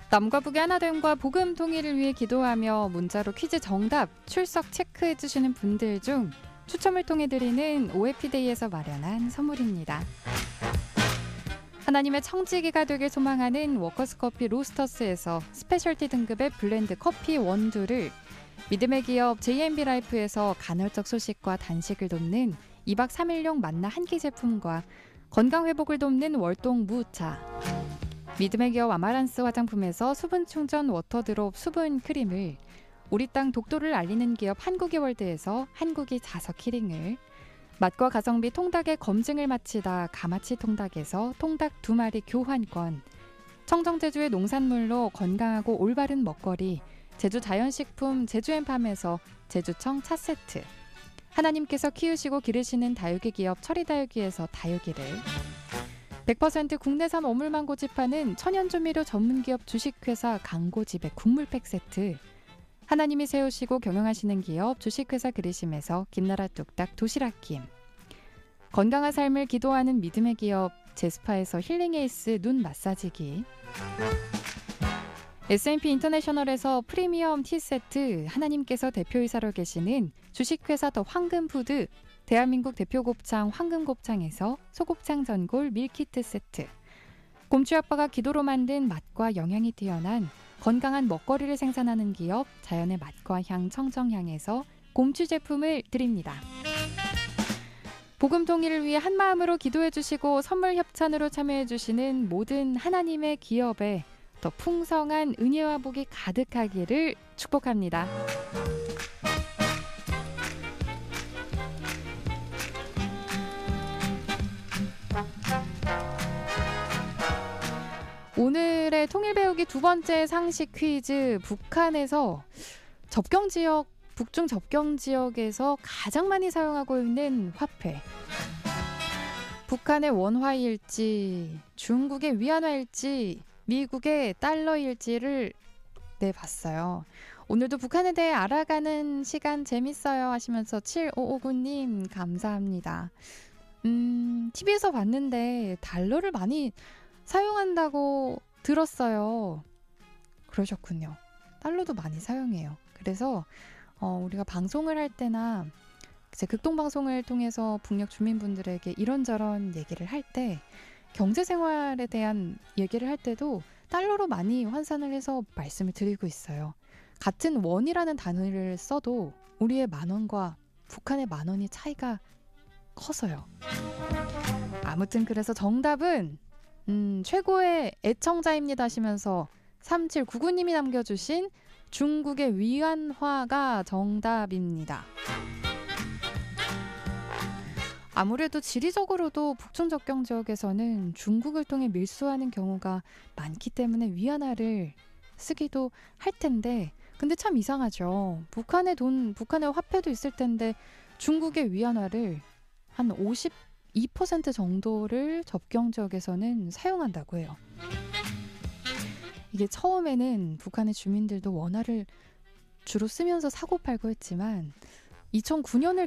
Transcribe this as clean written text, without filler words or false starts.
남과 북의 하나됨과 복음 통일을 위해 기도하며 문자로 퀴즈 정답 출석 체크해주시는 분들 중 추첨을 통해 드리는 OFD에서 마련한 선물입니다. 하나님의 청지기가 되길 소망하는 워커스커피 로스터스에서 스페셜티 등급의 블렌드 커피 원두를, 믿음의 기업 JMB라이프에서 간헐적 소식과 단식을 돕는 2박 3일용 만나 한 끼 제품과 건강회복을 돕는 월동 무차, 믿음의 기업 아마란스 화장품에서 수분 충전 워터드롭 수분 크림을, 우리 땅 독도를 알리는 기업 한국이월드에서 한국이 자석 키링을, 맛과 가성비 통닭의 검증을 마치다 가마치 통닭에서 통닭 2마리 교환권, 청정제주의 농산물로 건강하고 올바른 먹거리 제주 자연식품 제주엠팜에서 제주청 차세트, 하나님께서 키우시고 기르시는 다육이 기업 철이다육이에서 다육이를, 100% 국내산 어물만 고집하는 천연조미료 전문기업 주식회사 강고집의 국물팩 세트, 하나님이 세우시고 경영하시는 기업 주식회사 그리심에서 김나라 뚝딱 도시락김, 건강한 삶을 기도하는 믿음의 기업 제스파에서 힐링에이스 눈 마사지기, S&P 인터내셔널에서 프리미엄 티세트, 하나님께서 대표이사로 계시는 주식회사 더 황금푸드 대한민국 대표 곱창 황금곱창에서 소곱창 전골 밀키트 세트, 곰취 아빠가 기도로 만든 맛과 영양이 뛰어난 건강한 먹거리를 생산하는 기업 자연의 맛과 향 청정향에서 곰취 제품을 드립니다. 복음 통일을 위해 한마음으로 기도해 주시고 선물 협찬으로 참여해 주시는 모든 하나님의 기업에 더 풍성한 은혜와 복이 가득하기를 축복합니다. 오늘의 통일 배우기 두 번째 상식 퀴즈, 북한에서 북중 접경 지역에서 가장 많이 사용하고 있는 화폐, 북한의 원화일지, 중국의 위안화일지, 미국의 달러일지를 내봤어요. 오늘도 북한에 대해 알아가는 시간 재밌어요 하시면서 7559님 감사합니다. TV에서 봤는데 달러를 많이 사용한다고 들었어요. 그러셨군요. 달러도 많이 사용해요. 그래서 우리가 방송을 할 때나 이제 극동방송을 통해서 북녘 주민분들에게 이런저런 얘기를 할 때, 경제생활에 대한 얘기를 할 때도 달러로 많이 환산을 해서 말씀을 드리고 있어요. 같은 원이라는 단어를 써도 우리의 만원과 북한의 만원이 차이가 커서요. 아무튼 그래서 정답은 최고의 애청자입니다 하시면서 3799님이 남겨주신 중국의 위안화가 정답입니다. 아무래도 지리적으로도 북중 접경 지역에서는 중국을 통해 밀수하는 경우가 많기 때문에 위안화를 쓰기도 할 텐데, 근데 참 이상하죠. 북한의 화폐도 있을 텐데 중국의 위안화를 한 52% 정도를 접경 지역에서는 사용한다고 해요. 이게 처음에는 북한의 주민들도 원화를 주로 쓰면서 사고팔고 했지만 2009년을